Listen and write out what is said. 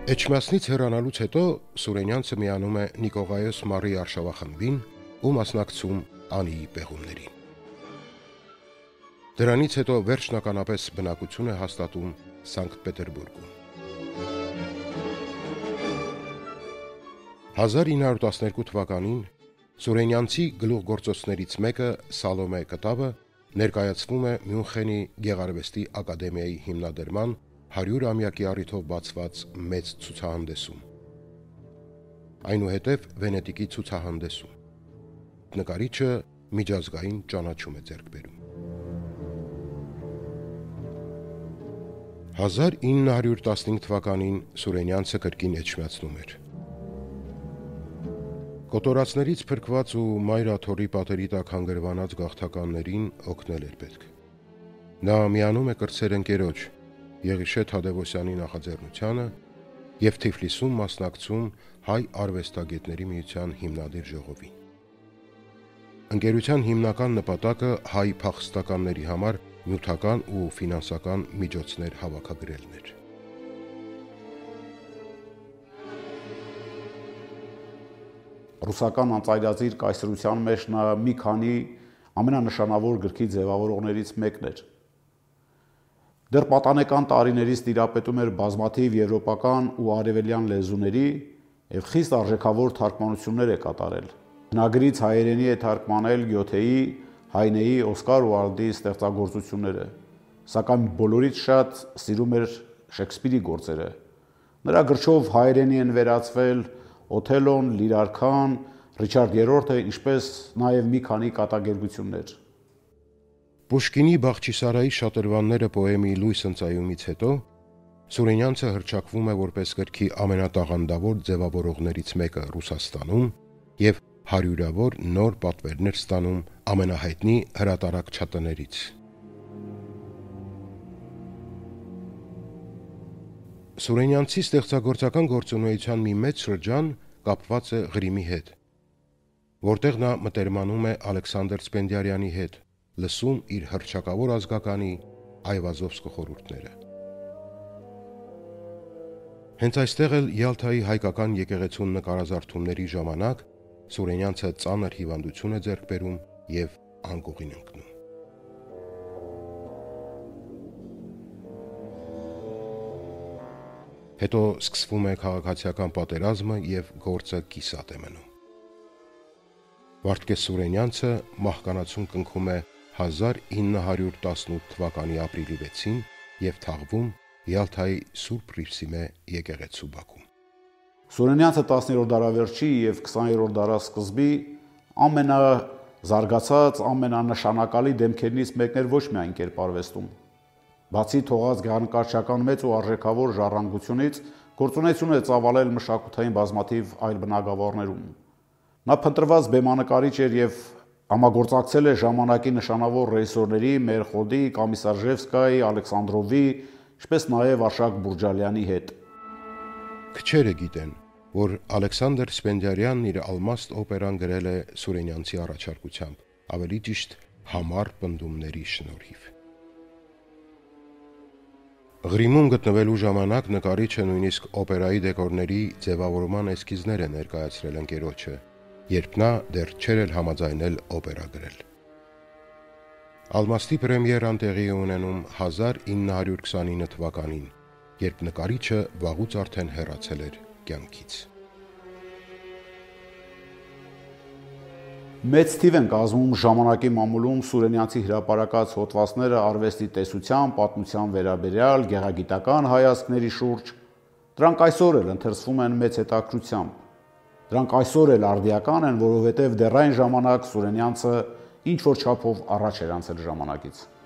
Էջմիածնից հեռանալուց հետո Սուրենյանցը միանում է Նիկողայոս Մարի արշավախմբին ու մասնակցում Անիի պեղումներին։ Դրանից հետո վերջնականապես բնակություն է հաստատում Սանկտ Պետերբուրգում։ 1912 թվականին Սուրենյանցի գլուխգործոցներից մեկը Սալոմե Կտավը ներկայացվում է Մյունխենի Գեղարվեստի ակադեմիայի հիմնադրման 100-ամյակի առիթով բացված մեծ ցուցահանդեսում, այնուհետև Վենետիկի ցուցահանդեսում։ Նկարիչը միջազգային ճանաչում է ձեռք բերում։ 1915 թվականին Սուրենյանցը կրկին էջմիածնում էր։ Կոտորածներից փրկված ու մայր աթոռի պատերի տակ հանգրվանած գաղթականներին օգնել էր պետք։ Նա միանում է կրտսեր ընկերոջ Եղիշե Թադևոսյանի նախաձեռնությանը և Թիֆլիսում մասնակցում Հայ արվեստագետների միության հիմնադիր ժողովին։ Ընկերության հիմնական նպատակը հայ փախստականների համար նյութական ու ֆինանսական միջոցներ հավաքագրելն էր։ Ռուսական անծայրազիր կայսրության մեջ նա մի քանի ամենանշանավոր գրքի ձևավորողներից մեկն էր։ Դեռ պատանեկան տարիներից տիրապետում էր բազմաթիվ եվրոպական ու արևելյան լեզուների և խիստ արժեքավոր թարգմանություններ է կատարել։ Հնագրից հայերենի է թարգմանել Գյոթեի, Հայնեի, Օսկար Ուալդի ստեղծագործությունները, սակայն բոլորից շատ սիրում էր Շեքսպիրի գործերը։ Նրա գրչով հայերենի են վերածվել Օթելոն, Լիրարքան, Ռիչարդ III-ը, ինչպես նաև մի քանի կատակերգություններ։ Պուշկինի Բախչիսարայի շատրվանները պոեմի լույս ընծայումից հետո Սուրենյանցը հռչակվում է որպես գրքի ամենատաղանդավոր ձևավորողներից մեկը Ռուսաստանում և հարյուրավոր նոր պատվերներ ստանում ամենահայտնի հրատարակչատներից։ Սուրենյանցի ստեղծագործական գործունեության մի մեծ շրջան կապված է Ղրիմի հետ, որտեղ նա մտերմանում է Ալեքսանդր Սպենդիարյանի հետ, լսում իր հռչակավոր ազգականի Այվազովսկու խորհուրդները։ Հենց այստեղ էլ Յալթայի հայկական եկեղեցուն նկարազարդումների ժամանակ Սուրենյանցը ծանր հիվանդություն է ձեռք բերում և անկողին ընկնում։ Հետո սկսվում է քաղաքացիական պատերազմը և գործը կիսատ է մնում։ Վարդգես Սուրենյանցը մահկանացուն կնքում է 1918 թվականի ապրիլի 6-ին և թաղվում Յալթայի Սուրբ Ռիվսիմե եկեղեցու բակում։ Սուրենյանցը 10-րդ դարավերջի և 20-րդ դարասկզբի ամենազարգացած, ամենանշանակալի դեմքերից մեկն էր ոչ միայն կերպարվեստում։ Բացի թողած գեղանկարչական մեծ ու արժեքավոր ժառանգությունից, գործունեություն է ծավալել մշակութային բազմաթիվ այլ բնագավառներում։ Նա փնտրված բեմանկարիչ էր և համագործակցել է ժամանակի նշանավոր ռեժիսորների Մերխոդի, Կոմիսարժևսկայի, Ալեքսանդրովի, ինչպես նաև Արշակ Բուրջալյանի հետ։ Քչերը գիտեն, որ Ալեքսանդր Սպենդիարյանն իր Ալմաստ օպերան գրել է Սուրենյանցի առաջարկությամբ, ավելի ճիշտ համառ պնդումների շնորհիվ։ Ղրիմում գտնվելու ժամանակ նկարիչը նույնիսկ օպերայի դեկորների ձևավորման էսքիզներ է ներկայացրել ընկերոջը, երբ նա դեռ չէր էլ համաձայնել օպերա գրել։ Ալմաստի պրեմիերան տեղի է ունենում 1929 թվականին, երբ նկարիչը վաղուց արդեն հեռացել էր կյանքից։ Մեծ թիվ են կազմում ժամանակի մամուլում Սուրենյանցի հրապարակած հոդվածները արվեստի տեսության, պատմության վերաբերյալ, գեղագիտական հայացքների շուրջ։ Դրանք այսօր էլ ընթերցվում են մեծ հետաքրքրությամբ։ Դրանք այսօր էլ արդիական են, որովհետև դեռ այն ժամանակ Սուրենյանցը ինչ-որ չափով առաջ էր անցել ժամանակից։